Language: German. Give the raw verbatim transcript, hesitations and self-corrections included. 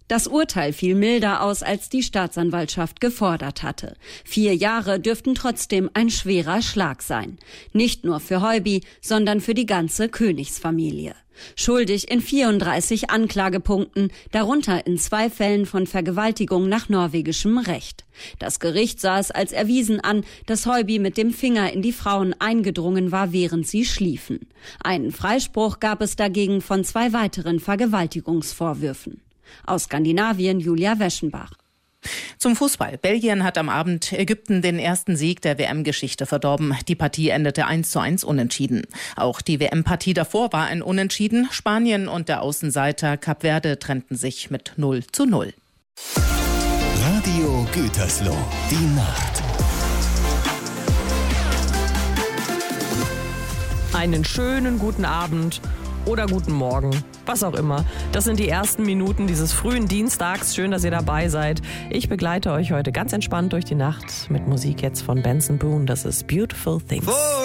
Das Urteil fiel milder aus, als die Staatsanwaltschaft gefordert hatte. Vier Jahre dürften trotzdem ein schwerer Schlag sein. Nicht nur für Heuby, sondern für die ganze Königsfamilie. Schuldig in vierunddreißig Anklagepunkten, darunter in zwei Fällen von Vergewaltigung nach norwegischem Recht. Das Gericht sah es als erwiesen an, dass Heuby mit dem Finger in die Frauen eingedrungen war, während sie schliefen. Einen Freispruch gab es dagegen von zwei weiteren Vergewaltigungsvorwürfen. Aus Skandinavien Julia Weschenbach. Zum Fußball. Belgien hat am Abend Ägypten den ersten Sieg der W M-Geschichte verdorben. Die Partie endete eins zu eins unentschieden. Auch die W M-Partie davor war ein Unentschieden. Spanien und der Außenseiter Kap Verde trennten sich mit null zu null. Radio Gütersloh, die Nacht. Einen schönen guten Abend oder guten Morgen, was auch immer. Das sind die ersten Minuten dieses frühen Dienstags. Schön, dass ihr dabei seid. Ich begleite euch heute ganz entspannt durch die Nacht mit Musik jetzt von Benson Boone. Das ist Beautiful Things.